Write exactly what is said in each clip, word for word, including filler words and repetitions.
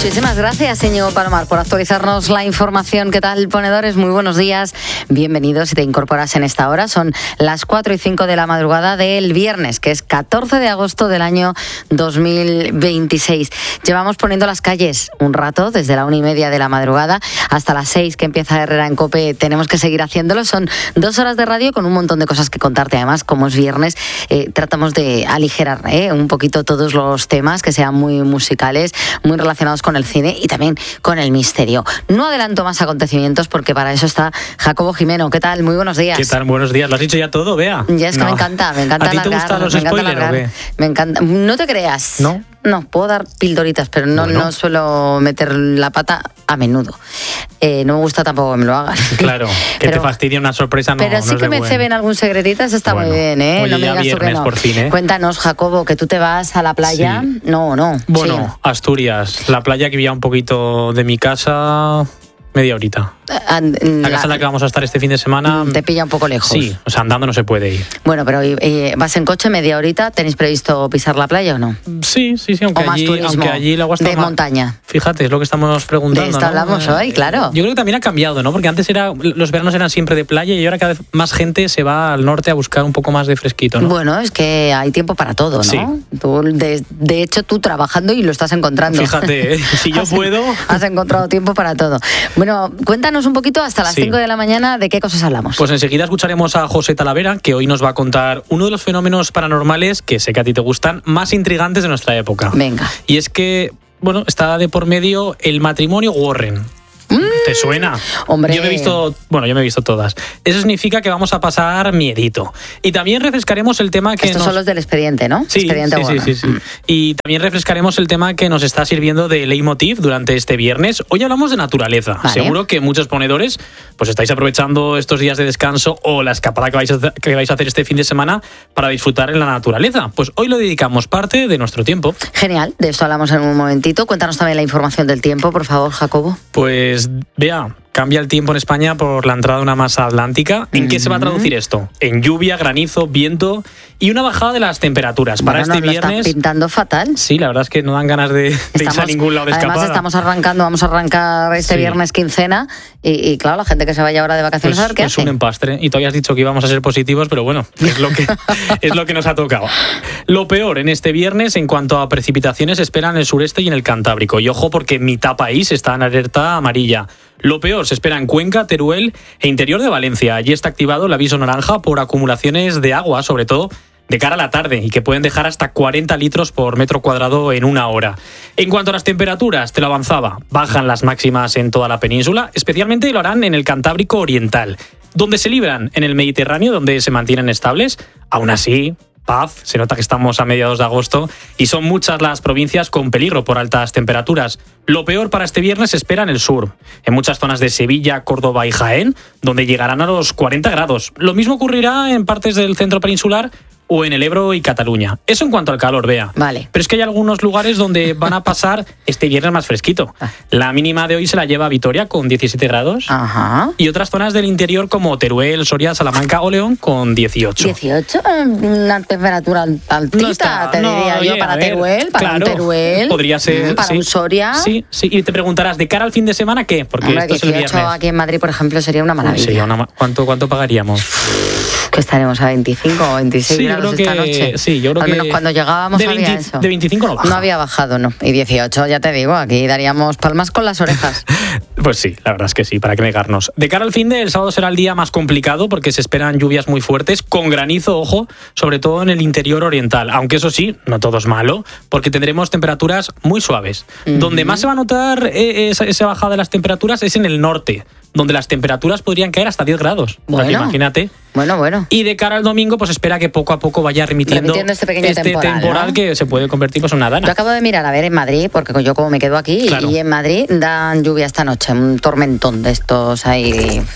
Muchísimas gracias, señor Palomar, por actualizarnos la información. ¿Qué tal, ponedores? Muy buenos días. Bienvenidos si te incorporas en esta hora. Son las cuatro y cinco de la madrugada del viernes, que es catorce de agosto del año dos mil veintiséis. Llevamos poniendo las calles un rato, desde la una y media de la madrugada hasta las seis, que empieza Herrera en COPE. Tenemos que seguir haciéndolo. Son dos horas de radio con un montón de cosas que contarte. Además, como es viernes, eh, tratamos de aligerar eh, un poquito todos los temas, que sean muy musicales, muy relacionados con el cine y también con el misterio. No adelanto más acontecimientos porque para eso está Jacobo Jimeno. ¿Qué tal? Muy buenos días. ¿Qué tal? Buenos días. ¿Lo has dicho ya todo, Bea? Ya es que no. me encanta, me encanta ¿A ti te alargar, gustan los me encanta spoilers alargar. o qué? Me encanta. No te creas. ¿No? No, puedo dar pildoritas, pero no, Bueno. no suelo meter la pata a menudo. Eh, no me gusta tampoco que me lo hagan. Claro, que Pero- te fastidie una sorpresa no Pero no sí es que de me buen. ceben algún secretito, eso está Bueno, muy bien, ¿eh? oye, no me ya digas tú que viernes no. por fin, ¿eh? Cuéntanos, Jacobo, que tú te vas a la playa. Sí. No, o no. Bueno, Sí. Asturias, la playa que vivía un poquito de mi casa, media horita. Ah, La la- casa en la que vamos a estar este fin de semana. Te pilla un poco lejos. Sí, o sea, andando no se puede ir. Bueno, pero eh, vas en coche media horita, ¿tenéis previsto pisar la playa o no? Sí, sí, sí, aunque O más allí, turismo aunque allí el agua está de más- montaña. Fíjate, es lo que estamos preguntando. De esto ¿no? hablamos Eh, hoy, claro. Yo creo que también ha cambiado, ¿no? Porque antes era los veranos eran siempre de playa y ahora cada vez más gente se va al norte a buscar un poco más de fresquito, ¿no? Bueno, es que hay tiempo para todo, ¿no? Sí. Tú, de, de hecho, tú trabajando y lo estás encontrando. Fíjate, ¿eh? Si yo Has- puedo. Has encontrado tiempo para todo. Bueno, cuéntanos un poquito hasta las Sí. cinco de la mañana de qué cosas hablamos. Pues enseguida escucharemos a José Talavera, que hoy nos va a contar uno de los fenómenos paranormales, que sé que a ti te gustan, más intrigantes de nuestra época. Venga. Y es que, bueno, está de por medio el matrimonio Warren. ¿Te suena? Hombre. Yo me he visto, bueno, yo me he visto todas. Eso significa que vamos a pasar miedito. Y también refrescaremos el tema que Estos nos... son los del expediente, ¿no? Sí, expediente sí, sí, Warren. sí, sí. Y también refrescaremos el tema que nos está sirviendo de leitmotiv durante este viernes. Hoy hablamos de naturaleza. Vale. Seguro que muchos ponedores pues estáis aprovechando estos días de descanso o la escapada que vais, a, hacer- que vais a hacer este fin de semana para disfrutar en la naturaleza. Pues hoy lo dedicamos parte de nuestro tiempo. Genial, de esto hablamos en un momentito. Cuéntanos también la información del tiempo, por favor, Jacobo. Pues vea, cambia el tiempo en España por la entrada de una masa atlántica. ¿En qué se va a traducir esto? En lluvia, granizo, viento y una bajada de las temperaturas. Para Bueno, este nos lo viernes... están pintando fatal. Sí, la verdad es que no dan ganas de, de irse a ningún lado de además, escapada. estamos arrancando, vamos a arrancar este Sí. viernes quincena y, y claro, la gente que se vaya ahora de vacaciones, Pues a ver qué es hace. un empastre. Y tú habías dicho que íbamos a ser positivos, pero bueno, es lo que es lo que nos ha tocado. Lo peor en este viernes en cuanto a precipitaciones se espera en el sureste y en el Cantábrico. Y ojo porque mitad país está en alerta amarilla. Lo peor se espera en Cuenca, Teruel e interior de Valencia. Allí está activado el aviso naranja por acumulaciones de agua, sobre todo de cara a la tarde, y que pueden dejar hasta cuarenta litros por metro cuadrado en una hora. En cuanto a las temperaturas, te lo avanzaba, bajan las máximas en toda la península, especialmente lo harán en el Cantábrico Oriental, donde se libran en el Mediterráneo, donde se mantienen estables. Aún así, paz, se nota que estamos a mediados de agosto y son muchas las provincias con peligro por altas temperaturas. Lo peor para este viernes se espera en el sur, en muchas zonas de Sevilla, Córdoba y Jaén, donde llegarán a los cuarenta grados. Lo mismo ocurrirá en partes del centro peninsular o en el Ebro y Cataluña. Eso en cuanto al calor, Bea. Vale. Pero es que hay algunos lugares donde van a pasar este viernes más fresquito. La mínima de hoy se la lleva Vitoria con diecisiete grados. Ajá. Y otras zonas del interior como Teruel, Soria, Salamanca o León con dieciocho. dieciocho, una temperatura altita, No está, te no, diría yo, oye, para a ver, Teruel, para claro, un Teruel. podría ser, mm, Para sí. un Soria. Sí, sí. Y te preguntarás, ¿de cara al fin de semana qué? Porque Hombre, esto es el dieciocho viernes. aquí en Madrid, por ejemplo, sería una maravilla. Sí, una ma- ¿cuánto, ¿Cuánto pagaríamos? Que estaremos a veinticinco o veintiséis Sí, yo grados creo esta que- noche. sí, yo creo Al menos que cuando llegábamos de había veinte eso. de veinticinco no baja. No había bajado, no. Y dieciocho, ya te digo, aquí daríamos palmas con las orejas. Pues sí, la verdad es que sí, para qué negarnos. De cara al fin de el sábado será el día más complicado porque se esperan lluvias muy fuertes, con granizo, ojo, sobre todo en el interior oriental. Aunque eso sí, no todo es malo, porque tendremos temperaturas muy suaves. Uh-huh. Donde más se va a notar eh, esa, esa bajada de las temperaturas es en el norte, donde las temperaturas podrían caer hasta diez grados. Bueno. O sea, que imagínate. Bueno, bueno. Y de cara al domingo, pues espera que poco a poco vaya remitiendo, Remitiendo este pequeño este temporal, temporal ¿no? que se puede convertir pues, en una dana. Yo acabo de mirar, a ver, en Madrid, porque yo como me quedo aquí, Claro. y en Madrid dan lluvia esta noche, un tormentón de estos ahí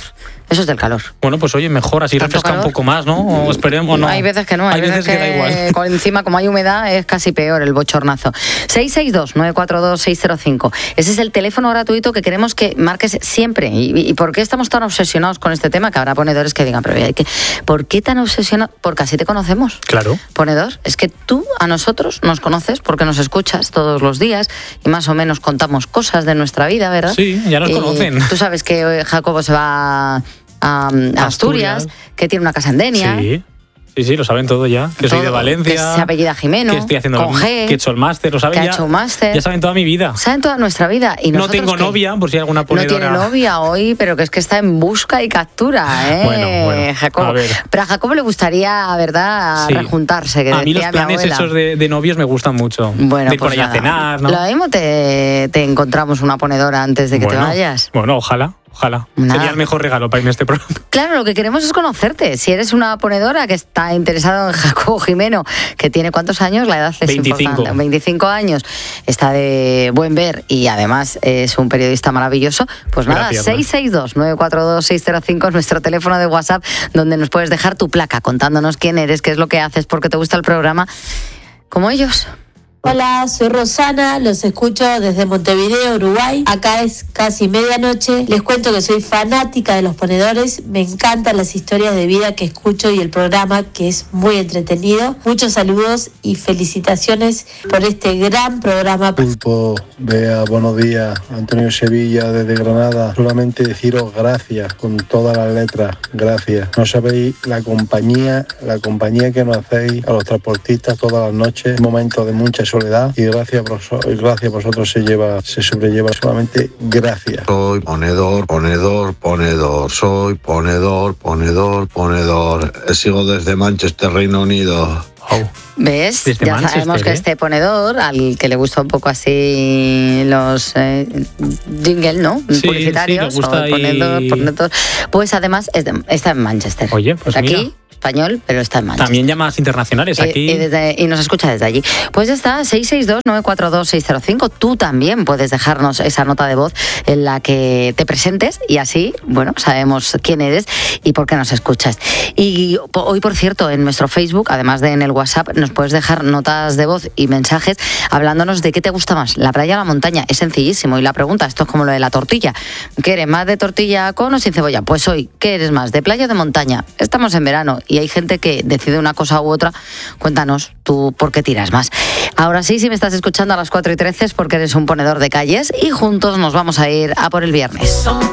Eso es del calor. Bueno, pues oye, mejor, así refresca calor? un poco más, ¿no? O esperemos, no. Hay veces que no, hay, hay veces, veces que, que da igual. Encima, como hay humedad, es casi peor el bochornazo. seis seis dos, nueve cuatro dos, seis cero cinco. Ese es el teléfono gratuito que queremos que marques siempre. ¿Y, y por qué estamos tan obsesionados con este tema? Que habrá ponedores que digan, pero hay que, ¿por qué tan obsesionados? Porque así te conocemos. Claro. Ponedor, es que tú a nosotros nos conoces porque nos escuchas todos los días y más o menos contamos cosas de nuestra vida, ¿verdad? Sí, ya nos y conocen. Tú sabes que Jacobo se va a, a Asturias, Asturias, que tiene una casa en Denia. Sí. Sí, sí, lo saben todo ya. Que todo, soy de Valencia. Que se apellida Jimeno. Que estoy haciendo con G, que he hecho el máster, lo saben que ya. ha hecho máster. Ya saben toda mi vida. Saben toda nuestra vida. Y no tengo ¿qué? novia, por si hay alguna ponedora. No tiene novia hoy, pero que es que está en busca y captura, ¿eh? Bueno, bueno. Jacobo. A ver. Pero a Jacobo le gustaría, ¿verdad?, sí. rejuntarse. Que a mí los planes esos de, de novios me gustan mucho. Bueno, de ir pues por ahí a cenar, ¿no? Lo mismo te, te encontramos una ponedora antes de que bueno, te vayas. Bueno, ojalá. Ojalá. Nada. Sería el mejor regalo para irme a este programa. Claro, lo que queremos es conocerte. Si eres una ponedora que está interesada en Jacobo Jimeno, que tiene ¿cuántos años? La edad es veinticinco. Importante. veinticinco años. Está de buen ver y además es un periodista maravilloso. Pues nada, Gracias, seis seis dos, nueve cuatro dos, seis cero cinco es nuestro teléfono de WhatsApp, donde nos puedes dejar tu placa contándonos quién eres, qué es lo que haces, por qué te gusta el programa, como ellos. Hola, soy Rosana, los escucho desde Montevideo, Uruguay. Acá es casi medianoche. Les cuento que soy fanática de los ponedores. Me encantan las historias de vida que escucho y el programa, que es muy entretenido. Muchos saludos y felicitaciones por este gran programa. Pulpo, Bea, buenos días. Antonio Sevilla desde Granada. Solamente deciros gracias con todas las letras. Gracias. No sabéis la compañía, la compañía que nos hacéis a los transportistas todas las noches. Momentos de mucha soledad y gracias a gracias vosotros se lleva se sobrelleva. Solamente gracias. Soy ponedor, ponedor, ponedor. Soy ponedor, ponedor, ponedor. Sigo desde Manchester, Reino Unido. Oh. ¿Ves? Desde ya sabemos que ¿eh? este ponedor, al que le gusta un poco así los eh, jingle, ¿no? Sí, Publicitarios, sí, gusta o ponedor, y... ponedor, pues además es de, está en Manchester. Oye, pues aquí, mira. Español, pero está en Manchester. También llamadas internacionales aquí. Y, y, desde, y nos escucha desde allí. Pues ya está, seis seis dos, nueve cuatro dos, seis cero cinco. Tú también puedes dejarnos esa nota de voz en la que te presentes y así, bueno, sabemos quién eres y por qué nos escuchas. Y hoy, por cierto, en nuestro Facebook, además de en el WhatsApp, nos puedes dejar notas de voz y mensajes hablándonos de qué te gusta más, la playa o la montaña. Es sencillísimo. Y la pregunta, esto es como lo de la tortilla. ¿Qué eres más de tortilla con o sin cebolla? Pues hoy, ¿qué eres más, de playa o de montaña? Estamos en verano y hay gente que decide una cosa u otra. Cuéntanos tú por qué tiras más. Ahora sí, si me estás escuchando a las cuatro y trece es porque eres un ponedor de calles y juntos nos vamos a ir a por el viernes.